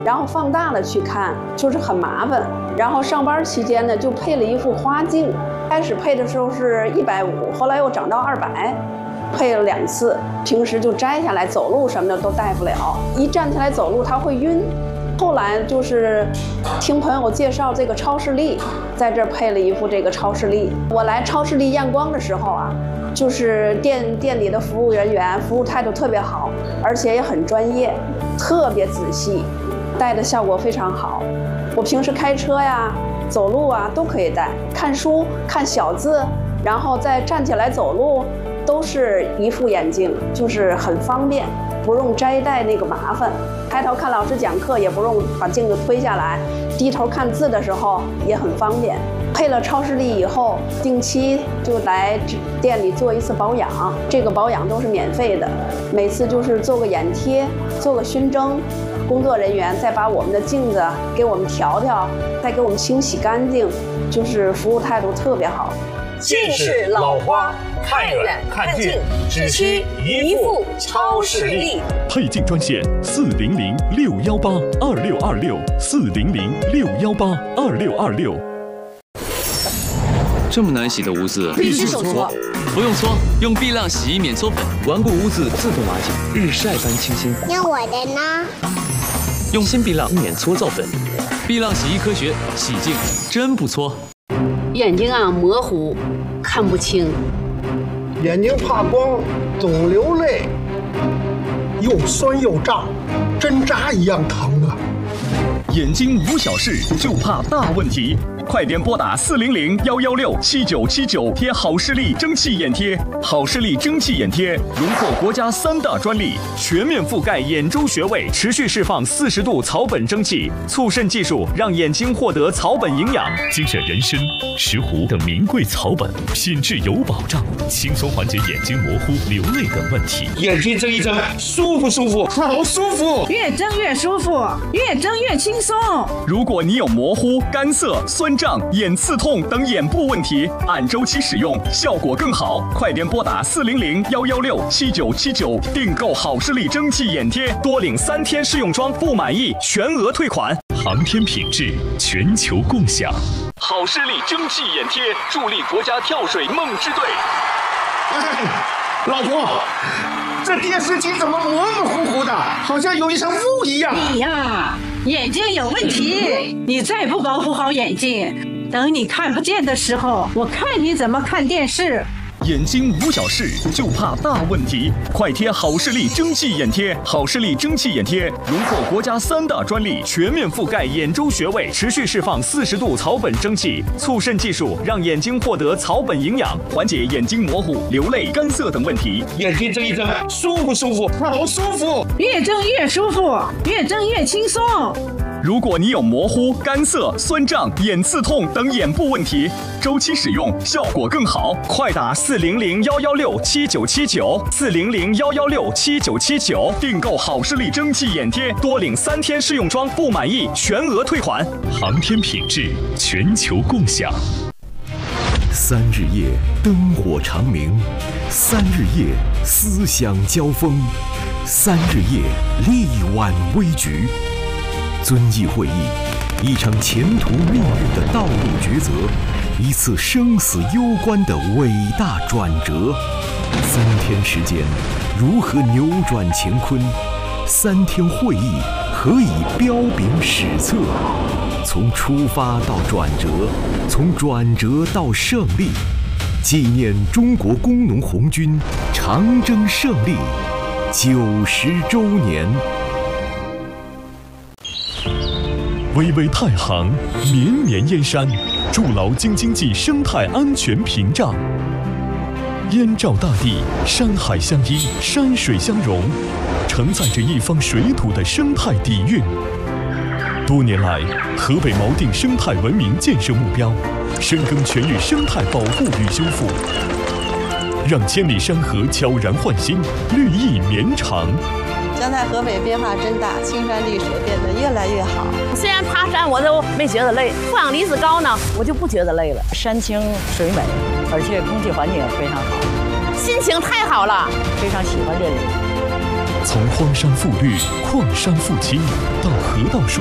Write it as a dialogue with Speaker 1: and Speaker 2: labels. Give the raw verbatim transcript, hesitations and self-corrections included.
Speaker 1: 然后放大了去看，就是很麻烦。然后上班期间呢，就配了一副花镜，开始配的时候是一百五，后来又涨到二百，配了两次。平时就摘下来走路什么的都戴不了，一站起来走路它会晕。后来就是听朋友介绍这个超视力，在这儿配了一副这个超视力。我来超视力验光的时候啊，就是店店里的服务人员服务态度特别好，而且也很专业，特别仔细，戴的效果非常好。我平时开车呀、走路啊都可以戴，看书、看小字，然后再站起来走路，都是一副眼镜，就是很方便，不用摘戴那个麻烦。抬头看老师讲课也不用把镜子推下来，低头看字的时候也很方便。配了超视力以后，定期就来店里做一次保养，这个保养都是免费的，每次就是做个眼贴，做个熏蒸，工作人员再把我们的镜子给我们调调，再给我们清洗干净，就是服务态度特别好。
Speaker 2: 近视老花，看远看近，只需一副超视力。
Speaker 3: 配镜专线：四零零六幺八二六二六，四零零六幺八二六二六。
Speaker 4: 这么难洗的污渍，
Speaker 2: 必须手搓。
Speaker 4: 不用搓，用碧浪洗衣免搓粉，顽固污渍自动瓦解，日晒般清新。
Speaker 5: 那我的呢？
Speaker 4: 用新碧浪免搓皂粉，碧浪洗衣科学，洗净真不搓。
Speaker 6: 眼睛啊模糊，看不清；
Speaker 7: 眼睛怕光，总流泪，又酸又胀，针扎一样疼啊！
Speaker 3: 眼睛无小事，就怕大问题。快点拨打四零零幺幺六七九七九，贴好视力蒸汽眼贴。好视力蒸汽眼贴荣获国家三大专利，全面覆盖眼周穴位，持续释放四十度草本蒸汽，促渗技术让眼睛获得草本营养。精选人参、石斛等名贵草本，品质有保障，轻松缓解眼睛模糊、流泪等问题。
Speaker 7: 眼睛睁一睁，舒服舒服，好舒服，
Speaker 8: 越睁越舒服，越睁越轻松。
Speaker 3: 如果你有模糊、干涩、酸胀、眼刺痛等眼部问题，按周期使用，效果更好。快点拨打四零零幺幺六七九七九，订购好视力蒸汽眼贴，多领三天试用装，不满意全额退款。航天品质，全球共享。好视力蒸汽眼贴，助力国家跳水梦之队。
Speaker 7: 哎，老婆，这电视机怎么模模糊糊的，好像有一层雾一样？
Speaker 8: 你呀，眼睛有问题，你再不保护好眼睛，等你看不见的时候，我看你怎么看电视。
Speaker 3: 眼睛无小事，就怕大问题。快贴好视力蒸汽眼贴，好视力蒸汽眼贴荣获国家三大专利，全面覆盖眼周穴位，持续释放四十度草本蒸汽，促渗技术让眼睛获得草本营养，缓解眼睛模糊、流泪、干涩等问题。
Speaker 7: 眼睛睁一睁，舒服舒服，好舒服，
Speaker 8: 越睁越舒服，越睁越轻松。
Speaker 3: 如果你有模糊、干涩、酸胀、眼刺痛等眼部问题，周期使用效果更好。快打四零零幺幺六七九七九，四零零幺幺六七九七九，订购好视力蒸汽眼贴，多领三天试用装，不满意全额退款。航天品质，全球共享。
Speaker 9: 三日夜灯火长明，三日夜思想交锋，三日夜力挽危局。遵义会议，一场前途命运的道路抉择，一次生死攸关的伟大转折。三天时间，如何扭转乾坤？三天会议，何以彪炳史册？从出发到转折，从转折到胜利，纪念中国工农红军长征胜利九十周年。
Speaker 3: 巍巍太行，绵绵燕山，筑牢京津冀生态安全屏障。燕赵大地，山海相依，山水相融，承载着一方水土的生态底蕴。多年来，河北锚定生态文明建设目标，深耕全域生态保护与修复，让千里山河悄然焕新，绿意绵长。
Speaker 1: 将在河北变化真大，青山绿水变得越来越好。
Speaker 10: 虽然爬山我都没觉得累，负氧离子高呢，我就不觉得累了。
Speaker 11: 山清水美，而且空气环境非常好，
Speaker 10: 心情太好了，
Speaker 11: 非常喜欢这里。
Speaker 3: 从荒山覆绿、矿山复青到河道疏